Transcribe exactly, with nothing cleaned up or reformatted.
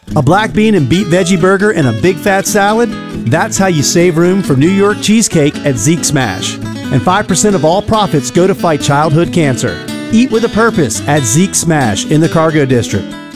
A black bean and beet veggie burger and a big fat salad? That's how you save room for New York cheesecake at Zeke Smash. And five percent of all profits go to fight childhood cancer. Eat with a purpose at Zeke Smash in the Cargo District.